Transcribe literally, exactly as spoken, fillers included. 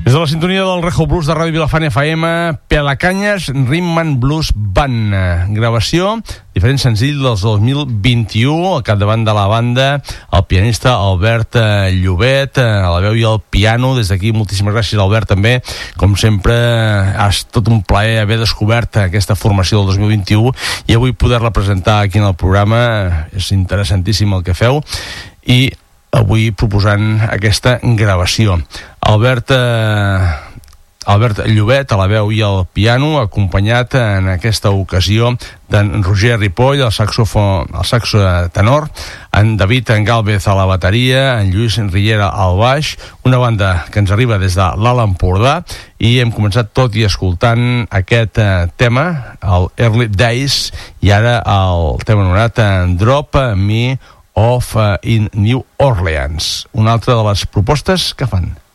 Des de la sintonia del Rejo Blues de Ràdio Vilafant F M, Pelacanyes Rimman Blues Band. Gravació, diferent senzill dels dos mil vint-i-u, al capdavant de la banda, el pianista Albert Llobet, a la veu i al piano. Des d'aquí, moltíssimes gràcies, Albert, també. Com sempre, ha estat tot un plaer haver descobert aquesta formació del dos mil vint-i-u i avui poder-la presentar aquí en el programa. És interessantíssim el que feu i avui proposant aquesta gravació. Albert, eh, Albert Llobet a la veu i al piano, acompanyat en aquesta ocasió d'en Roger Ripoll, el saxofon, el saxo tenor, en David Gálvez a la bateria, en Lluís Riera al baix, una banda que ens arriba des de l'Alt Empordà, i hem començat tot i escoltant aquest eh, tema, el Early Days, i ara el tema anomenat Drop Me of uh, in New Orleans, una altra de les propostes que fan.